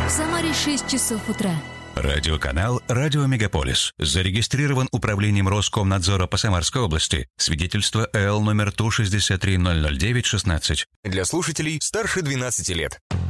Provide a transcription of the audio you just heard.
В Самаре 6 часов утра. Радиоканал «Радио Мегаполис». Зарегистрирован Управлением Роскомнадзора по Самарской области. Свидетельство ЭЛ номер 163-009-16. Для слушателей старше 12 лет.